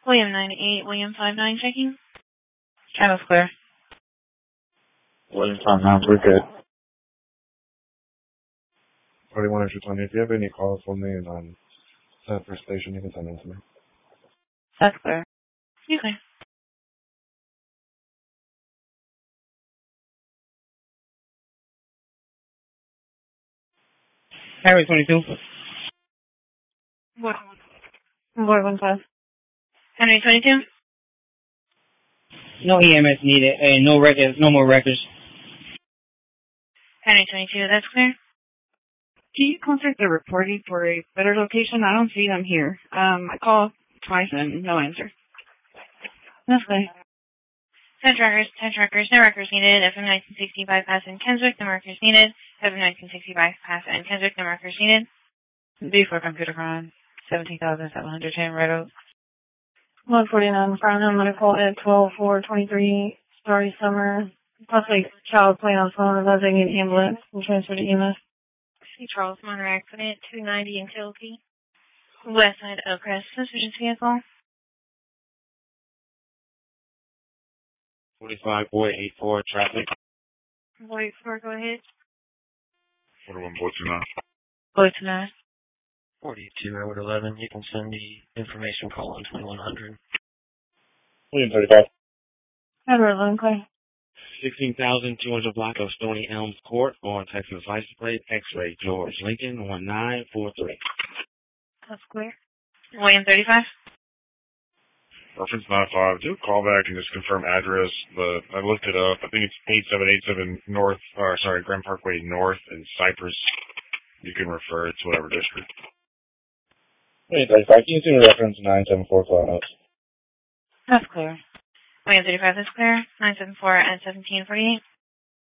William 98, William 59 checking. Channel's clear. William 59, we're good. 41 extra 20. If you have any calls for me and set for station, you can send them to me. That's clear. Okay. Harry 22. What? Board 15. Henry 22? No EMS needed. No records. No more records. Henry 22, that's clear. Can you contact the reporting for a better location? I don't see them here. I called twice and no answer. That's clear. 10 trackers, no records needed. FM 1960 bypass in Keswick, no records needed. FM 1960 bypass in Keswick, no records needed. B4 computer crime. 17,710 Red Oak. 149 Farnham medical at 12/4/23. Starry Summer. Possibly child playing on phone. Advised they need an ambulance and transfer to EMS. C. Charles Minor accident, 290 in Kilkee. West side of Oakcrest, suspicious vehicle. 45 boy 84 traffic. Boy 4, go ahead. 41 boy 29. Board 29. 42 Road 11, you can send the information call on 2100. William 35. Edward 11 clear. 16,200 block of Stony Elms Court on Texas license plate X-ray George Lincoln 1943. That's clear. William 35? Reference 95. Do a call back and just confirm address. I looked it up. I think it's 8787 North, Grand Parkway North in Cypress. You can refer it to whatever district. William 35, can you see the reference 974 Cloud? That's clear. William 35 is clear. 974 and 1748.